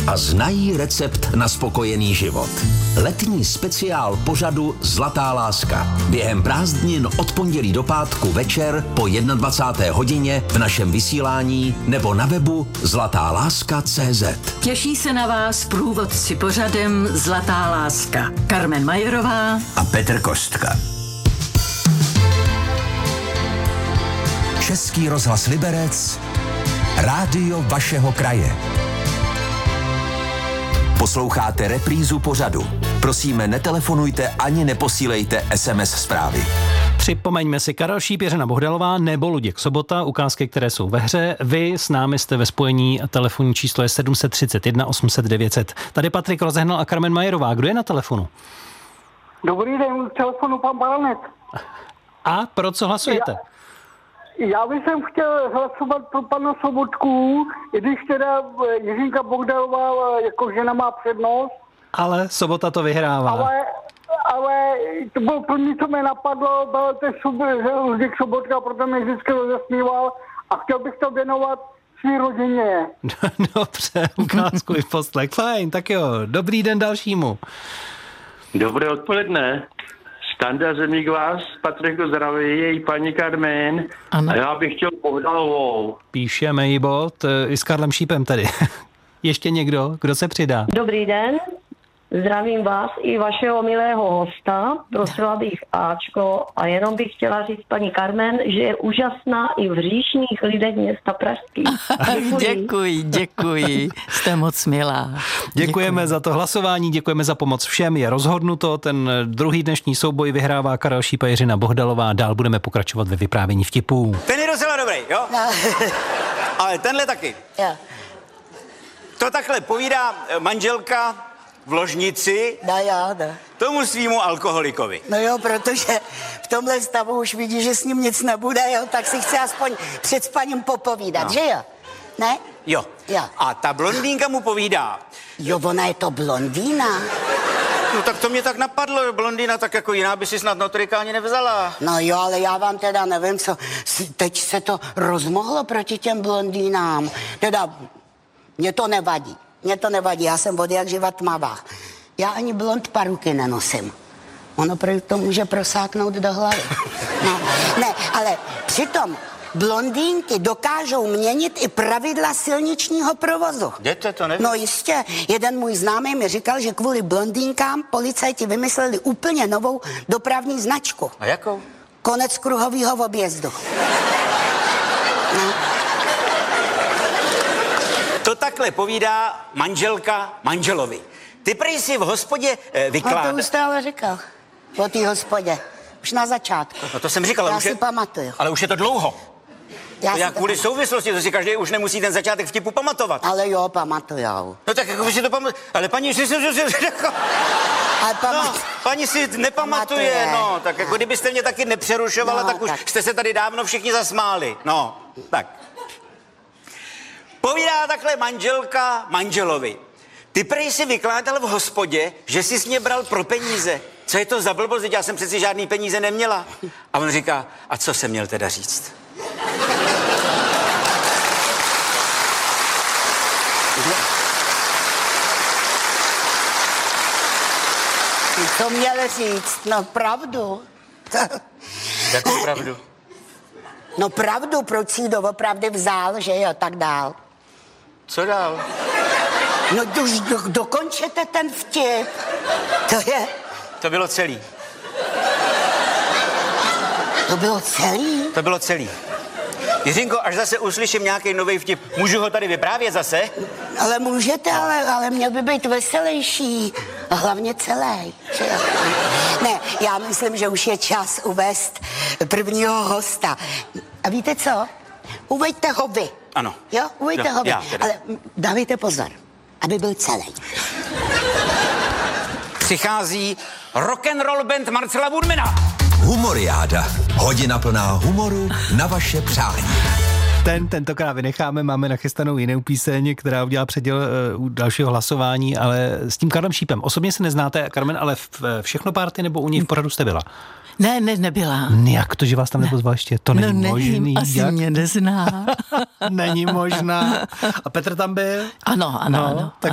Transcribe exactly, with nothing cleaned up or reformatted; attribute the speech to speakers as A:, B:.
A: a znají recept na spokojený život. Letní speciál pořadu Zlatá láska. Během prázdnin od pondělí do pátku večer po dvacáté jedné hodině v našem vysílání nebo na webu zlatá láska tečka cé zet.
B: Těší se na vás průvodci pořadem Zlatá láska. Carmen Majerová
A: a Petr Kostka. Český rozhlas Liberec, rádio vašeho kraje. Posloucháte reprízu pořadu. Prosíme, netelefonujte ani neposílejte es em es zprávy.
C: Připomeňme si Karel Šíp, Jiřina Bohdalová nebo Luděk Sobota, ukázky, které jsou ve hře. Vy s námi jste ve spojení, telefonní číslo je sedm set třicet jedna osm set devět set. Tady Patrik Rozehnal a Carmen Majerová. Kdo je na telefonu?
D: Dobrý den, z telefonu pan Baranek.
C: A pro co hlasujete?
D: Já... Já bych jsem chtěl hlasovat pro pana Sobotku, i když teda Jiřinka Bohdalová jako žena má přednost.
C: Ale Sobota to vyhrává.
D: Ale, ale to bylo první, co mě napadlo, byl ten Luděk Sobotka, proto mě vždycky rozesmíval a chtěl bych to věnovat svý rodině.
C: Dobře, ukázku i poslech. Fajn, tak jo, dobrý den dalšímu.
E: Dobré odpoledne. Standa Zemík vás, Patrik zdraví, její paní Carmen. Ano. A já bych chtěl Bohdalovou.
C: Píšeme jí bod, i s Karlem Šípem tedy. Ještě někdo, kdo se přidá?
F: Dobrý den, zdravím vás i vašeho milého hosta. Prosila bych Ačko a jenom bych chtěla říct paní Carmen, že je úžasná i v hříšných lidech města pražských.
G: Děkuji. děkuji, děkuji, jste moc milá.
C: Děkujeme
G: Děkuji.
C: za to hlasování, děkujeme za pomoc všem, je rozhodnuto, ten druhý dnešní souboj vyhrává Karel Šíp a Jiřina Bohdalová, dál budeme pokračovat ve vyprávění vtipů.
H: Ten je docela dobrý, jo?
G: No.
H: Ale tenhle taky.
G: Jo.
H: To takhle povídá manželka v ložnici
G: No jo, no.
H: tomu svýmu alkoholikovi.
G: No jo, protože v tomhle stavu už vidí, že s ním nic nebude, jo, tak si chce aspoň před spaním popovídat, no. Že jo? Ne?
H: Jo.
G: Jo.
H: A ta blondýnka mu povídá.
G: Jo, ona je to blondýna.
H: No tak to mě tak napadlo, blondýna, tak jako jiná by si snad notorika ani nevzala.
G: No jo, ale já vám teda nevím, co, teď se to rozmohlo proti těm blondýnám. Teda, mně to nevadí, mně to nevadí, já jsem od jak živa tmavá. Já ani blond paruky nenosím. Ono to může prosáknout do hlavy. No, ne, ale přitom blondýnky dokážou měnit i pravidla silničního provozu.
H: Jdete, to nevím.
G: No jistě, jeden můj známý mi říkal, že kvůli blondýnkám policajti vymysleli úplně novou dopravní značku.
H: A jakou?
G: Konec kruhového objezdu. No.
H: To takhle povídá manželka manželovi. Ty prej si v hospodě eh, vykládá...
G: No to už jste ale říkal. O té hospodě. Už na začátku.
H: No to jsem říkal, ale
G: Já
H: už
G: si
H: je...
G: pamatuju.
H: Ale už je to dlouho.
G: Já
H: To
G: si
H: jak
G: to
H: kvůli
G: pamatuju.
H: souvislosti, to si každý už nemusí ten začátek vtipu pamatovat.
G: Ale jo, pamatujou.
H: No tak jako vy si to pamatujete. Ale paní si...
G: Ale
H: No,
G: pamat...
H: paní si nepamatuje,
G: Pamatuje.
H: no. Tak jako kdybyste mě taky nepřerušovala,
G: No,
H: tak už
G: tak.
H: jste se tady dávno všichni zasmáli. No, tak. Povídá takhle manželka manželovi. Ty prej si vykládal v hospodě, že jsi s mě bral pro peníze. Co je to za blbost? Já jsem přeci žádný peníze neměla. A on říká, a co jsem měl teda říct?
G: Co měl říct? No pravdu.
H: Jakou pravdu?
G: No pravdu, proč si ji doopravdy vzal, že jo, tak dál.
H: Co dál?
G: No už do, dokončete ten vtip. To je...
H: To bylo celý.
G: To bylo celý?
H: To bylo celý. Jiřinko, až zase uslyším nějaký nový vtip, můžu ho tady vyprávět zase?
G: Ale můžete, ale, ale měl by být veselější. A hlavně celý. Ne, já myslím, že už je čas uvést prvního hosta. A víte co? Uveďte ho vy.
H: Ano.
G: Jo, uveďte
H: Jo,
G: ho vy.
H: já teda.
G: Ale dávejte pozor, aby byl celý.
H: Přichází rock'n'roll band Marcela Woodmana.
A: Humoriáda. Hodina plná humoru na vaše přání.
C: Ten tentokrát vynecháme, máme nachystanou jinou píseň, která udělá předěl uh, u dalšího hlasování, ale s tím Karlem Šípem. Osobně se neznáte, Carmen, ale v, všechno párty nebo u něj v pořadu jste byla?
G: Ne, ne, nebyla.
C: Jak to, že vás tam nepozval ještě? To není
G: no,
C: možný.
G: Nevím, asi
C: jak?
G: mě nezná.
C: Není možná. A Petr tam byl?
G: Ano, ano,
C: no,
G: ano.
C: Tak